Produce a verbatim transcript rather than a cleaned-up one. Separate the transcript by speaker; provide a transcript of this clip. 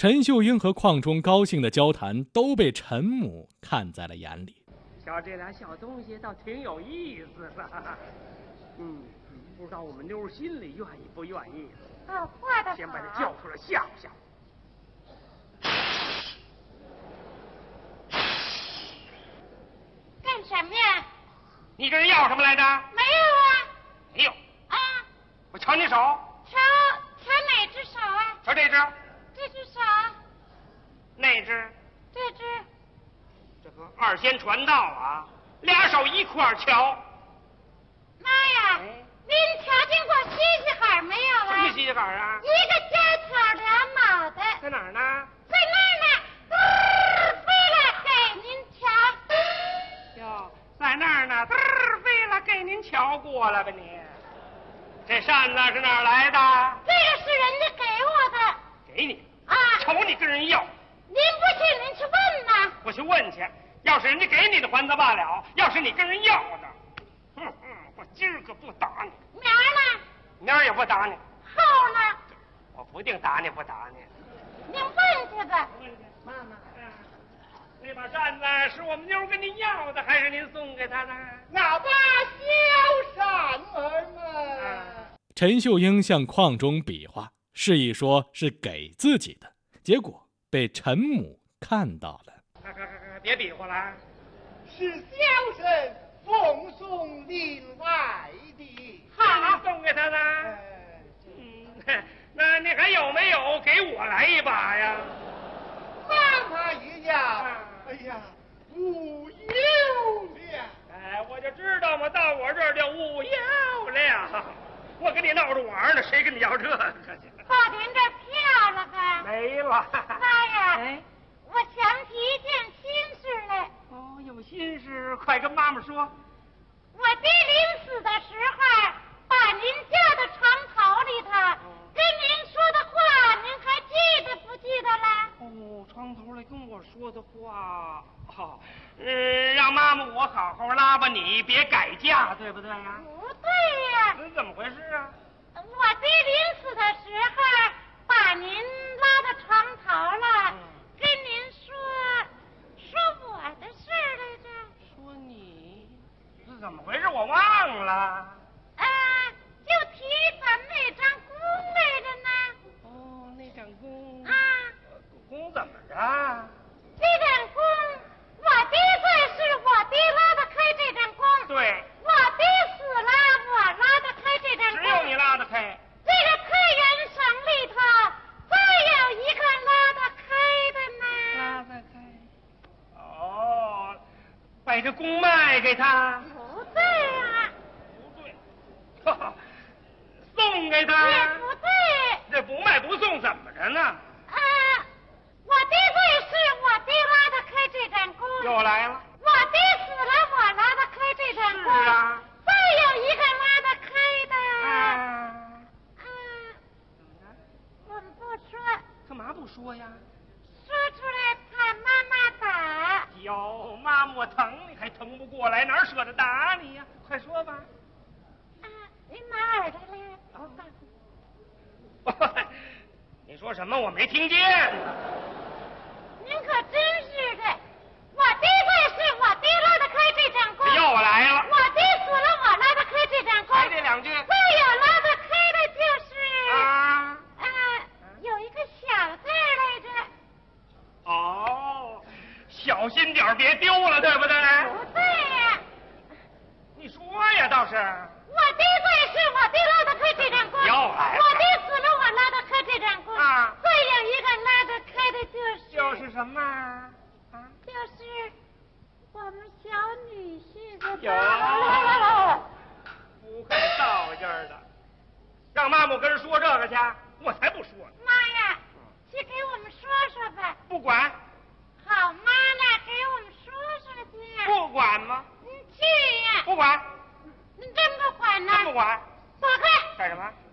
Speaker 1: 陈秀英和邝忠高兴的交谈都被陈母看在了眼里。
Speaker 2: 瞧这俩小东西倒挺有意思的，嗯，不知道我们妞心里愿意不愿意。
Speaker 3: 哦，画的好。
Speaker 2: 先把他叫出来吓唬吓唬。
Speaker 3: 干什么呀？
Speaker 2: 你这人要什么来着？
Speaker 3: 没有啊。
Speaker 2: 没有。
Speaker 3: 啊。
Speaker 2: 我瞧你手。
Speaker 3: 瞧瞧哪只手啊？
Speaker 2: 瞧这只。
Speaker 3: 这只手。
Speaker 2: 那只。
Speaker 3: 这只。
Speaker 2: 这个二仙传道啊，俩手一块儿瞧。
Speaker 3: 妈呀！哎、您瞧见过西西海没有啊？
Speaker 2: 什么西西海啊？
Speaker 3: 一个尖挑两脑的。
Speaker 2: 在哪儿呢？
Speaker 3: 在那儿呢。嘚飞了给您瞧。
Speaker 2: 哟，在那儿呢，嘚飞了给您瞧过了吧你？这扇子是哪儿来的？
Speaker 3: 这个是人家给我的。
Speaker 2: 给你？
Speaker 3: 啊！
Speaker 2: 瞅你跟人要。
Speaker 3: 您不信，您去问呐。
Speaker 2: 我去问去，要是人家给你的还则罢了，要是你跟人要的，哼哼，我今儿可不打你。
Speaker 3: 明儿呢？
Speaker 2: 明儿也不打你。
Speaker 3: 后呢？
Speaker 2: 我不定打你不打你。
Speaker 3: 您问去吧。
Speaker 2: 问去，妈妈。那把扇子是我们妞跟您要的，还是您送给她的？
Speaker 4: 那把小扇儿嘛。
Speaker 1: 啊、陈秀英向邝忠比划，示意说是给自己的，结果被陈母看到了。
Speaker 2: 快快快快，别比划了！
Speaker 4: 是小生奉送另外的。
Speaker 2: 好，送给他的。
Speaker 4: 哎、
Speaker 2: 嗯，那你还有没有给我来一把呀？
Speaker 4: 让他一下。哎呀，无有了。
Speaker 2: 哎，我就知道嘛，到我这儿就无有了。我跟你闹着玩呢，谁跟你要这个去？
Speaker 3: 把您这票了吧？
Speaker 2: 没了。
Speaker 3: 妈呀！
Speaker 2: 哎，
Speaker 3: 我想起一件心事来。
Speaker 2: 哦，有心事，快跟妈妈说。
Speaker 3: 我爹临死的时候，把您叫到床头里头，嗯、跟您说的话，您还记得不记得了？
Speaker 2: 哦，床头来跟我说的话，好、哦，嗯，让妈妈我好好拉吧你，别改嫁，对不对呀？
Speaker 3: 不对呀。
Speaker 2: 那怎么回事啊？
Speaker 3: 我爹临死的时候，把您拉到床头了，嗯、跟您说说我的事来着。
Speaker 2: 说你？是怎么回事？我忘了。
Speaker 3: 啊，就提咱们那张弓来着呢。
Speaker 2: 哦，那张弓。
Speaker 3: 啊。
Speaker 2: 弓怎么着？
Speaker 3: 这张弓，我爹在世，我爹拉得开这张弓。
Speaker 2: 对。
Speaker 3: 我爹死了，我拉得开这张弓。
Speaker 2: 只有你拉得开。
Speaker 3: 这个太原省里头，再有一个拉得开的呢。
Speaker 2: 拉得开。哦，把这弓卖给他。
Speaker 3: 不对啊。
Speaker 2: 不对。哈哈，送给他。
Speaker 3: 也不对。
Speaker 2: 这不卖不送怎么着呢？
Speaker 3: 啊，我爹在世，我爹拉得开这张弓。
Speaker 2: 又来了。
Speaker 3: 我爹死了，我拉得开这张弓。
Speaker 2: 是啊。
Speaker 3: 再有一个拉得开的。
Speaker 2: 啊。
Speaker 3: 啊。我们不说。
Speaker 2: 干嘛不说呀？
Speaker 3: 说出来怕妈妈打。
Speaker 2: 哟，妈妈我疼你还疼不过来，哪舍得打你呀？快说吧。
Speaker 3: 啊，您拿耳朵来。我告
Speaker 2: 诉你。你说什么？我没听见。
Speaker 3: 您可真是的，我爹在世，我爹拉得开这张弓。
Speaker 2: 又来了。
Speaker 3: 我爹死了，我拉得开这张弓。
Speaker 2: 还这两句。
Speaker 3: 再有拉得开的就是。
Speaker 2: 啊。
Speaker 3: 啊，有一个小字来着。
Speaker 2: 哦，小心点别丢了，对不对？
Speaker 3: 不对呀。
Speaker 2: 你说呀，倒是。
Speaker 3: 我爹在世，我爹拉得开这张弓。
Speaker 2: 又来了。
Speaker 3: 我爹死了，我拉得开这张弓。
Speaker 2: 啊。
Speaker 3: 再有一个拉得开的就是。
Speaker 2: 就是什么？啊。
Speaker 3: 就是我们小女婿的。
Speaker 2: 有。不看道劲儿的，让妈妈跟人说这个去，我才不说呢。
Speaker 3: 妈呀，去给我们说说吧。
Speaker 2: 不管。
Speaker 3: 好妈呢，给我们说说去。
Speaker 2: 不管吗？
Speaker 3: 你去呀。
Speaker 2: 不管。
Speaker 3: 你真不管呢？
Speaker 2: 真不管。
Speaker 3: 走开。
Speaker 2: 干什么？